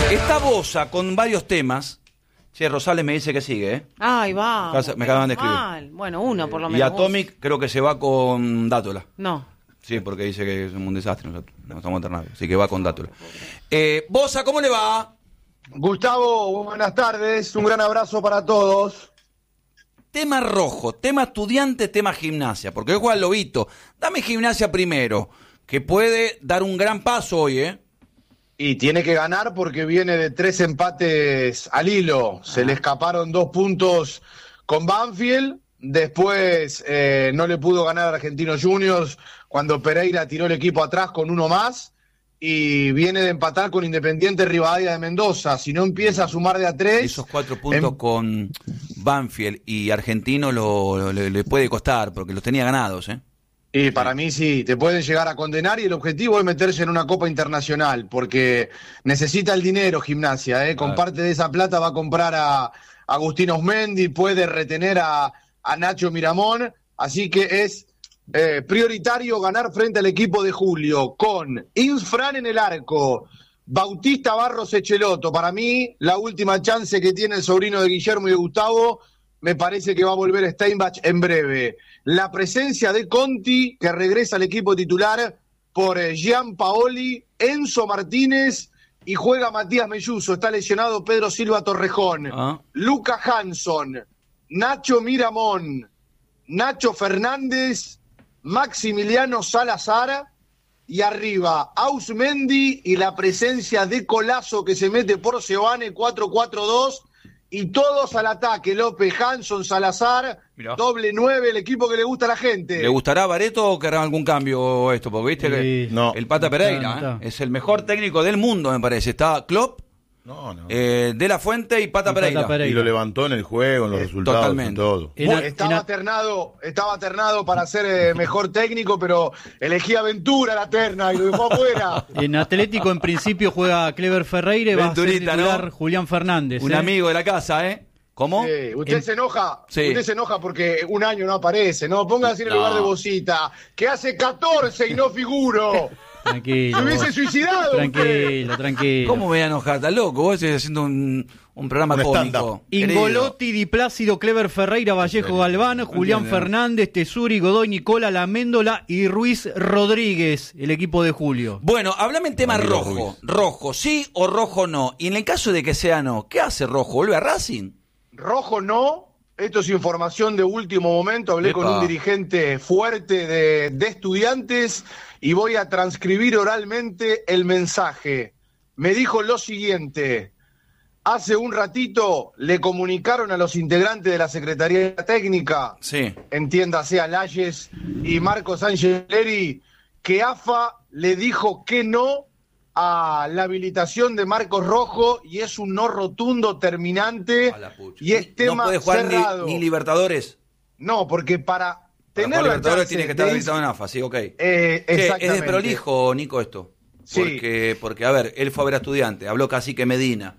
Está Bosa con varios temas. Che, Rosales me dice que sigue, ¿eh? Ay, va. Me acaban de escribir. Mal. Bueno, uno por lo menos. Y Atomic creo que se va con Dátola. No. Sí, porque dice que es un desastre, nosotros no estamos alternados. Así que va con Dátola. Bosa, ¿cómo le va? Gustavo, buenas tardes. Un gran abrazo para todos. Tema rojo, tema estudiante, tema gimnasia. Porque hoy juega el Lobito. Dame Gimnasia primero, que puede dar un gran paso hoy, ¿eh? Y tiene que ganar porque viene de 3 empates al hilo. Se le escaparon 2 puntos con Banfield. Después no le pudo ganar a Argentinos Juniors cuando Pereira tiró el equipo atrás con uno más. Y viene de empatar con Independiente Rivadavia de Mendoza. Si no empieza a sumar de a 3... Esos 4 puntos con Banfield y Argentino le puede costar porque los tenía ganados, ¿eh? Y para mí sí, te pueden llegar a condenar y el objetivo es meterse en una Copa Internacional, porque necesita el dinero Gimnasia, ¿eh? Con parte de esa plata va a comprar a Agustín Osmendi, puede retener a Nacho Miramón, así que es prioritario ganar frente al equipo de Julio, con Insfran en el arco, Bautista Barros Echeloto. Para mí, la última chance que tiene el sobrino de Guillermo y de Gustavo, me parece que va a volver Steinbach en breve. La presencia de Conti, que regresa al equipo titular por Gianpaoli, Enzo Martínez y juega Matías Melluso. Está lesionado Pedro Silva Torrejón. Luca Hanson, Nacho Miramón, Nacho Fernández, Maximiliano Salazar y arriba Ausmendi y la presencia de Colazo que se mete por Seoane 4-4-2. Y todos al ataque, López, Hanson, Salazar, mirá. Doble 9, el equipo que le gusta a la gente. ¿Le gustará a Bareto o querrá algún cambio esto? Porque viste que el Pata Pereira es el mejor técnico del mundo, me parece. Está Klopp, De La Fuente y Pata Pereira. Y lo levantó en el juego, en los resultados, totalmente. en todo. Estaba ternado para ser mejor técnico, pero elegí Aventura la terna y lo dejó afuera. En Atlético, en principio, juega Clever Ferreira y va a ser titular Julián Fernández. Un amigo de la casa, ¿eh? ¿Cómo? Usted se enoja. Sí. Usted se enoja porque un año no aparece, ¿no? Póngase en el lugar de Bosita, que hace 14 y no figuro. Tranquilo. Se hubiese suicidado. Tranquilo. ¿Cómo me voy a enojar? ¿Estás loco? Vos estás haciendo un programa cómico. Ingolotti, Di Plácido, Clever Ferreira, Vallejo Galván, Julián Fernández, Tesuri, Godoy, Nicola, Laméndola y Ruiz Rodríguez, el equipo de Julio. Bueno, háblame en tema rojo. Rojo, ¿sí o rojo no? Y en el caso de que sea no, ¿qué hace rojo? ¿Vuelve a Racing? Rojo no. Esto es información de último momento. Hablé con un dirigente fuerte de Estudiantes y voy a transcribir oralmente el mensaje. Me dijo lo siguiente: hace un ratito le comunicaron a los integrantes de la Secretaría Técnica, entiéndase a Layes y Marcos Angeleri, que AFA le dijo que no a la habilitación de Marcos Rojo y es un no rotundo terminante y es tema no puede jugar cerrado. Ni Libertadores. No, porque para tener la Libertadores tiene que estar habilitado en AFA, sí, ok. Exactamente. Es desprolijo, Nico, esto. Porque, a ver, él fue a ver a Estudiante, habló Cacique Medina.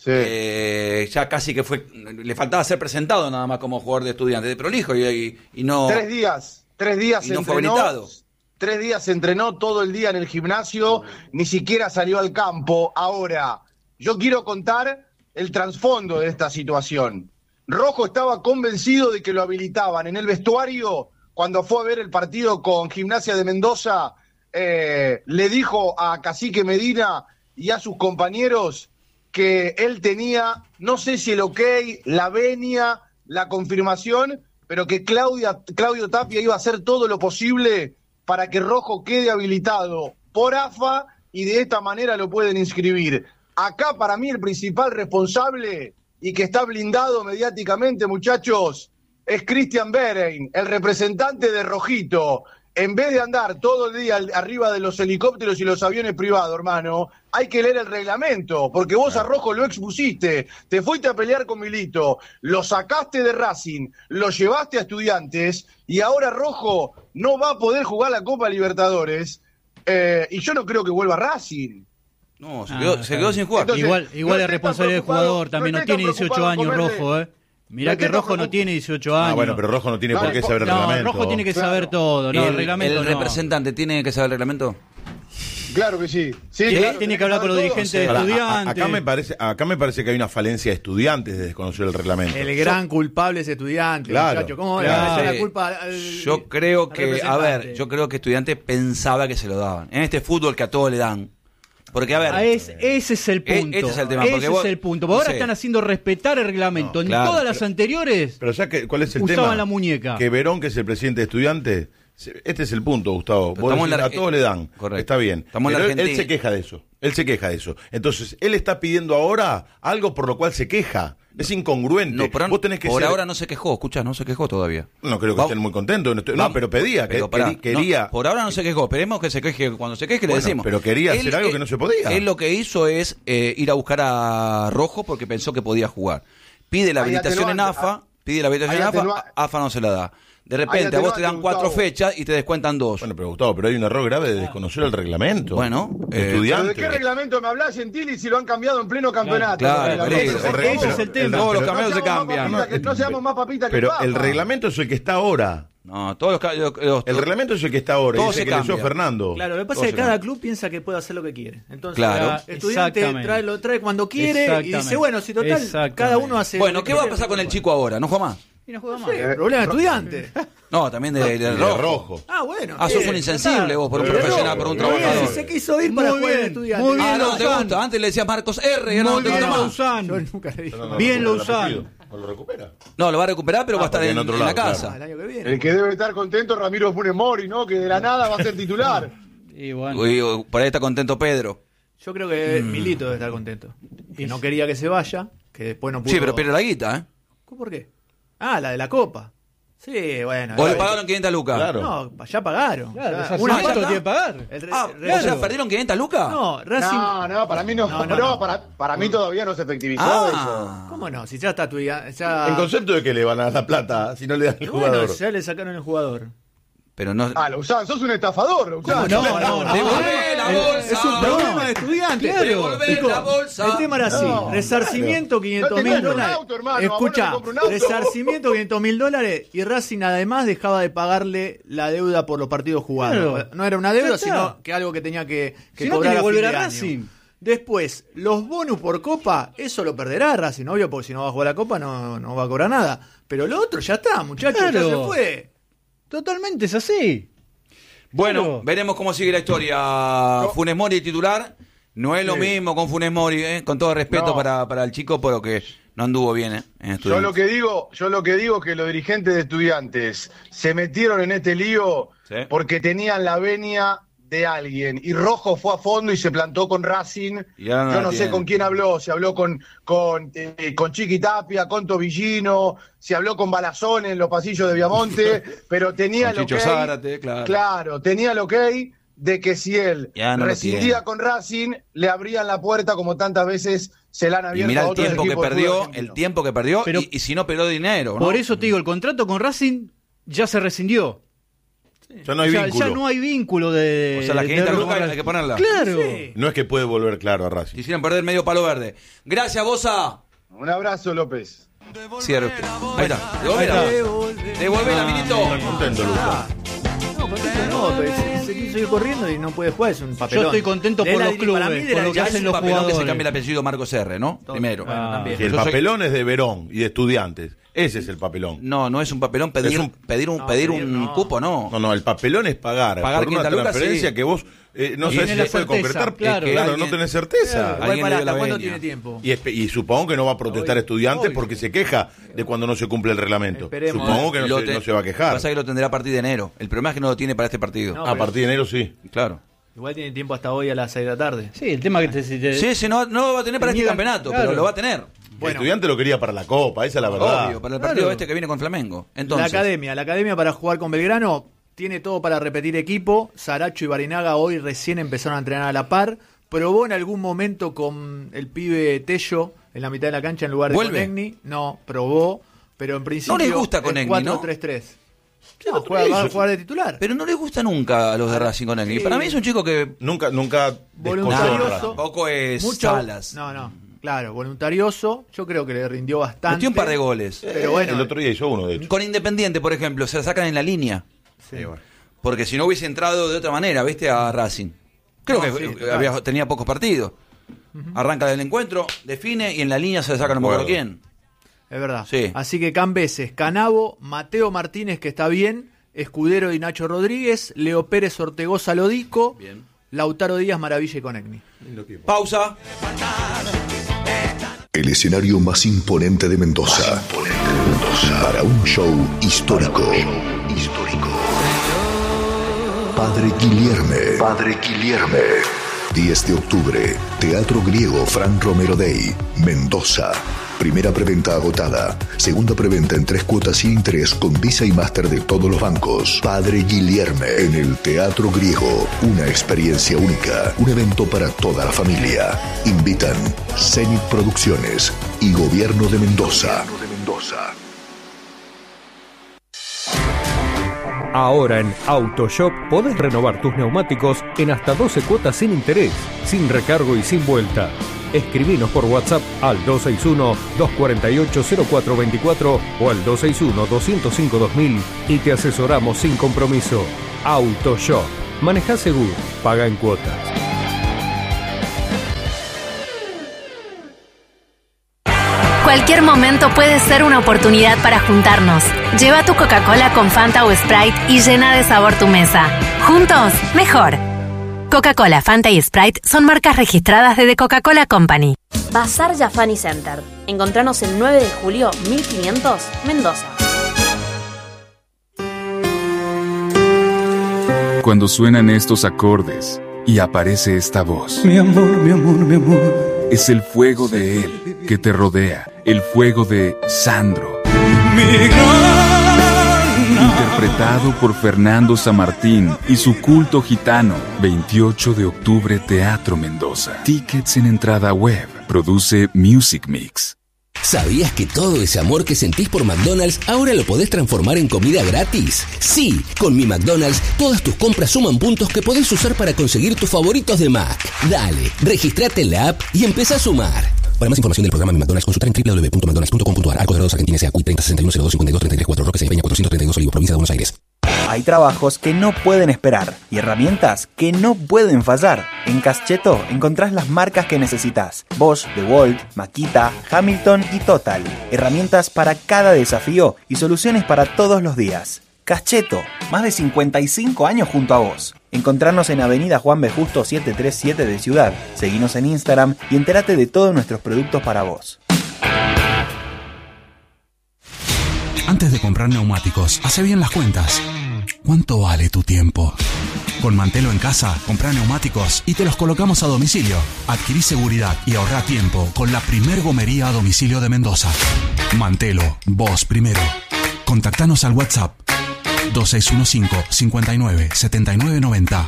Ya casi que le faltaba ser presentado nada más como jugador de Estudiante. De prolijo y no. 3 días y no fue habilitado. 3 días entrenó todo el día en el gimnasio, ni siquiera salió al campo. Ahora, yo quiero contar el trasfondo de esta situación. Rojo estaba convencido de que lo habilitaban en el vestuario cuando fue a ver el partido con Gimnasia de Mendoza. Le dijo a Cacique Medina y a sus compañeros que él tenía, no sé si el ok, la venia, la confirmación, pero que Claudio Tapia iba a hacer todo lo posible para que Rojo quede habilitado por AFA y de esta manera lo pueden inscribir. Acá para mí el principal responsable y que está blindado mediáticamente, muchachos, es Cristian Berein, el representante de Rojito. En vez de andar todo el día arriba de los helicópteros y los aviones privados, hermano, hay que leer el reglamento, porque vos a Rojo lo expusiste, te fuiste a pelear con Milito, lo sacaste de Racing, lo llevaste a Estudiantes, y ahora Rojo no va a poder jugar la Copa Libertadores, y yo no creo que vuelva a Racing. No, se quedó sin jugar. Entonces, igual es responsabilidad del jugador, también no tiene 18 años Rojo, Mirá que Rojo no tiene 18 años. Bueno, pero Rojo no tiene por qué saber el reglamento. Rojo tiene que saber todo, el reglamento ¿El representante tiene que saber el reglamento? Claro que sí. Sí, Tiene, claro, tiene que hablar con los dirigentes de Ahora, estudiantes. acá me parece que hay una falencia de estudiantes de desconocer el reglamento. El gran culpable es estudiante, Claro, muchacho. ¿Cómo le claro. va a echar la Sí. culpa Yo creo al que, a representante? ver, yo creo que Estudiantes pensaba que se lo daban. En este fútbol que a todos le dan. Porque, a ver, Ese es el punto. ese es el tema, Ese porque es vos- el punto. no Porque ahora sé. están haciendo respetar el reglamento. No, En claro, todas las anteriores Pero ¿sabes cuál es el usaban tema? la muñeca. Que Verón, que es el presidente de estudiantes, este es el punto, Gustavo. Pero Vos estamos en decís, la- a todos le dan. Correcto. Está bien. Estamos en Pero la él Argentina. se queja de eso. Él se queja de eso. Entonces, él está pidiendo ahora algo por lo cual se queja. Es incongruente. no, pero Vos tenés que por ser- ahora no se quejó, escucha, no se quejó todavía. No creo que Vamos- estén muy contentos. No, Vamos- pero pedía, pero pará, quería. no, por ahora no se quejó, esperemos que se queje, cuando se queje le Bueno, decimos. pero quería hacer algo que no se podía. Él lo que hizo es ir a buscar a Rojo porque pensó que podía jugar. Pide la Hay habilitación en atenuante, AFA, pide la habilitación hay en AFA, atenua- AFA no se la da. De repente a vos te dan atenuante, 4 Gustavo. fechas y te descuentan 2. Bueno, pero Gustavo, pero hay un error grave de desconocer el reglamento. Bueno, ¿Pero estudiante. de qué reglamento me hablás, Gentili, si lo han cambiado en pleno campeonato? claro, La pero cosa, ese- por ese favor. es el tema. Todos los pero- cambios se seamos más cambian. papitas que- no seamos más papitas que Pero papa. el reglamento es el que está ahora. No, todos los- El reglamento es el que está ahora. Todo Dice se que leyó cambia. Fernando. Claro, lo que pasa Todo es se que cada cambia. club piensa que puede hacer lo que quiere. Entonces, Claro. el estudiante Exactamente. lo trae cuando quiere y dice, Exactamente. bueno, si total, Exactamente. cada uno hace... Bueno, lo ¿qué que va a quiere. pasar con el chico ahora? ¿No juega más? Y no juega No más. sé, problema de estudiante. No, también de De Rojo. rojo. Ah, bueno. Ah, sos bien, un insensible ya vos, por un está. profesional, por un Muy bien, trabajador. si se quiso ir para Muy jugar en bien, estudiante. muy bien. Ah, no, te Lozano. gusta. Antes le decías Marcos R y ahora no Muy te bien, gusta más. Lozano. Yo nunca le dije. Bien, lo Lozano. ¿No lo recupera? No, lo va a recuperar, pero va a estar porque en, en otro en la lado, claro. casa. El año que viene. El que debe estar contento es Ramiro Funes Mori, ¿no? Que de la nada va a ser titular. Y bueno. Uy, por ahí está contento Pedro. Yo creo que Milito debe estar contento. Que no quería que se vaya, que después no pudo... Sí, pero pierde la guita, ¿eh? ¿Por qué? Ah, la de la Copa. Sí, bueno. O le ya- pagaron 500 lucas. Claro. No, ya pagaron. Claro, Ya- o sea, una ¿cuánto parte- tiene que pagar? O sea, ¿perdieron 500 lucas? No, Racing... No, para mí no. No, para mí todavía no se efectivizó eso. Ah, ¿Cómo no? Si ya está tu... Ya... En concepto de que le van a dar la plata si no le dan el Bueno, jugador. ya le sacaron el jugador. pero no. Ah, Lozano, sos un estafador, Lozano. Devolvé la bolsa. Es un problema de estudiantes. Claro. Devolvé Chicos, la bolsa. el tema era así. No, resarcimiento, 500 No te mil compro un dólares. auto, hermano, a vos no Escucha, te compro un auto. resarcimiento, 500 mil dólares. Y Racing además dejaba de pagarle la deuda por los partidos jugados. Claro. No era una deuda, Ya está. sino que algo que tenía que Si no, cobrar tiene que a fin volver de a año. Racing. Después, los bonus por Copa, eso lo perderá Racing, obvio, porque si no va a jugar la Copa no va a cobrar nada. Pero lo otro ya está, muchachos, ya Claro. se fue. Totalmente es así. Bueno, Claro. veremos cómo sigue la historia. Funes Mori titular. No es lo mismo con Funes Mori, con todo respeto No. para el chico, pero que no anduvo bien en Yo Estudiantes. lo que digo es que los dirigentes de Estudiantes se metieron en este lío Sí. porque tenían la venia de alguien y Rojo fue a fondo y se plantó con Racing. Y ahora no Yo la no sé tiene. con quién habló, si habló con Chiqui Tapia, con Tobillino, si habló con Balazón en los pasillos de Viamonte, pero tenía Con lo Chicho que Zárate, claro. Claro, tenía lo que de que si él Ya no lo rescindía tiene. con Racing, le abrían la puerta como tantas veces se la han Y abierto mirá a el otros tiempo que equipos del perdió, fútbol argentino. el tiempo que perdió, Pero- y si no perdió dinero, ¿no? Por eso te digo, el contrato con Racing ya se rescindió. Ya no hay ya, vínculo. ya no hay vínculo de. O sea, las de 500 Rojo lucas con hay que ponerla. Claro. Sí. No es que puede volver claro a Racing. Quisieron perder medio palo verde. Gracias, Bosa. Un abrazo, López. Cierre usted. Ahí está. Devolvela. Devolvela, Milito. Contento, Lucas. No, contento no, pero se quiso ir corriendo y no puede jugar, es un papelón. Yo estoy contento De por la los para clubes, mí de por la lo que Ya dirección- es hacen un los papelón que se jugadores. cambia el apellido Marcos R, ¿no? Primero. Ah, también. Si el Yo soy- papelón es de Verón y de Estudiantes, ese es el papelón. No, no es un papelón pedir Es un- pedir un no. cupo, no. No, el papelón es pagar Pagar por una 500 lucas, transferencia sí. que vos no Y sabés tiene si la se puede certeza, concretar. claro. Que Claro, alguien- no tenés certeza. Alguien Igual le para dio la ¿hasta cuándo venia. tiene tiempo? Y supongo que no va a protestar Estudiantes porque se queja de cuando no se cumple el reglamento. Esperemos. Supongo que Lo no se va a quejar. Pasa que lo tendrá a partir de enero. El problema es que no lo tiene para este partido. No, A partir de enero sí. Claro. Igual tiene tiempo hasta hoy a las 6 de la tarde. Sí, el tema que te. Sí, sí, no lo va a tener para este Niegan, campeonato, claro. pero lo va a tener. Bueno. Estudiante lo quería para la Copa, esa es la verdad. Obvio, para el partido este que viene con Flamengo. Entonces, La academia para jugar con Belgrano tiene todo para repetir equipo. Saracho y Barinaga hoy recién empezaron a entrenar a la par. Probó en algún momento con el pibe Tello en la mitad de la cancha en lugar de ¿Vuelve? Conegni. No, probó, pero en principio No les gusta es Conegni, ¿no? 4-3-3. Sí, No, lo juega, va a hizo. jugar de titular. pero no le gusta nunca a los de Racing con él. Y Sí. para mí es un chico que Nunca Voluntarioso. descolló. tampoco es Mucho- Salas. No, claro, voluntarioso. Yo creo que le rindió bastante. Metió un par de goles. Pero bueno, El otro día hizo uno, de hecho. Con Independiente, por ejemplo, se la sacan en la línea. sí. Sí, bueno. Porque si no hubiese entrado de otra manera, ¿viste? A Racing. Creo que tenía pocos partidos. Arranca del encuentro, define y en la línea se le saca no me acuerdo quién. Es verdad. Sí. Así que Cambeses, Canavo, Mateo Martínez, que está bien, Escudero y Nacho Rodríguez, Leo Pérez, Ortegoza, Lodico, Bien. Lautaro Díaz, Maravilla y Conegni. Pausa. El escenario más imponente de Mendoza. Para un show histórico. Padre Guilherme. 10 de octubre, Teatro Griego Fran Romero Day, Mendoza. Primera preventa agotada. Segunda preventa en 3 cuotas sin interés con Visa y Master de todos los bancos. Padre Guilherme en el Teatro Griego. Una experiencia única. Un evento para toda la familia. Invitan Zenit Producciones y Gobierno de Mendoza. Ahora en AutoShop podés renovar tus neumáticos en hasta 12 cuotas sin interés, sin recargo y sin vuelta. Escribinos por WhatsApp al 261-248-0424 o al 261-205-2000 y te asesoramos sin compromiso. AutoShop. Manejá seguro. Paga en cuotas. Cualquier momento puede ser una oportunidad para juntarnos. Lleva tu Coca-Cola con Fanta o Sprite y llena de sabor tu mesa. Juntos, mejor. Coca-Cola, Fanta y Sprite son marcas registradas de The Coca-Cola Company. Bazar Jafani Center. Encontranos el 9 de julio 1500, Mendoza. Cuando suenan estos acordes y aparece esta voz. Mi amor. Es el fuego de él que te rodea, el fuego de Sandro. Interpretado por Fernando Samartín y su culto gitano. 28 de octubre, Teatro Mendoza. Tickets en entrada web. Produce Music Mix. ¿Sabías que todo ese amor que sentís por McDonald's ahora lo podés transformar en comida gratis? Sí, con Mi McDonald's todas tus compras suman puntos que podés usar para conseguir tus favoritos de Mac. Dale, registrate en la app y empezá a sumar. Para más información del programa Mi McDonald's, consulta en www.mcdonalds.com.ar. Arcos Dorados, Argentina, S.A. 30 61 02 52 33 4 Roque Peña 432 Olivos, provincia de Buenos Aires. Hay trabajos que no pueden esperar y herramientas que no pueden fallar. En Cascheto encontrás las marcas que necesitas. Bosch, DeWalt, Makita, Hamilton y Total. Herramientas para cada desafío y soluciones para todos los días. Cascheto, más de 55 años junto a vos. Encontrarnos en Avenida Juan B. Justo 737 de Ciudad. Seguinos en Instagram y entérate de todos nuestros productos para vos. Antes de comprar neumáticos, hace bien las cuentas. ¿Cuánto vale tu tiempo? Con Mantelo en casa, comprá neumáticos y te los colocamos a domicilio. Adquirí seguridad y ahorrá tiempo con la primer gomería a domicilio de Mendoza. Mantelo, vos primero. Contactanos al WhatsApp 2615-59-7990.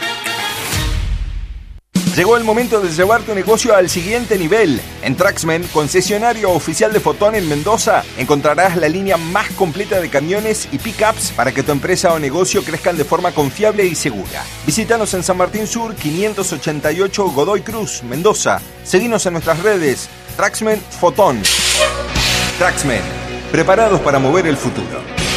Llegó el momento de llevar tu negocio al siguiente nivel. En Traxmen, concesionario oficial de Fotón en Mendoza, encontrarás la línea más completa de camiones y pickups para que tu empresa o negocio crezcan de forma confiable y segura. Visítanos en San Martín Sur, 588 Godoy Cruz, Mendoza. Seguinos en nuestras redes, Traxmen Fotón. Traxmen, preparados para mover el futuro.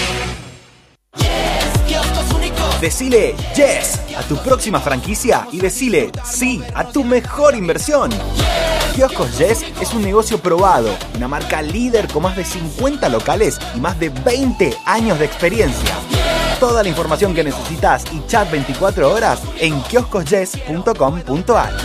Decile yes a tu próxima franquicia y decile sí a tu mejor inversión. Kioscos Yes es un negocio probado, una marca líder con más de 50 locales y más de 20 años de experiencia. Toda la información que necesitas y chat 24 horas en kioscosyes.com.ar.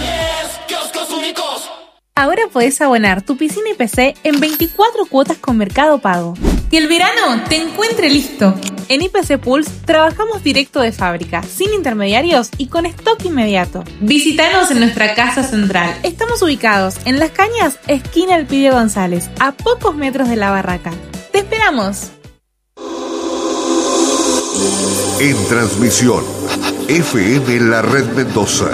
Ahora podés abonar tu piscina y PC en 24 cuotas con Mercado Pago. Que el verano te encuentre listo. En IPC Pools trabajamos directo de fábrica, sin intermediarios y con stock inmediato. Visítanos en nuestra casa central. Estamos ubicados en Las Cañas, esquina Elpidio González, a pocos metros de la barraca. ¡Te esperamos! En transmisión, FM La Red Mendoza,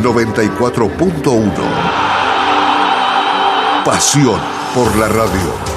94.1. Pasión por la radio.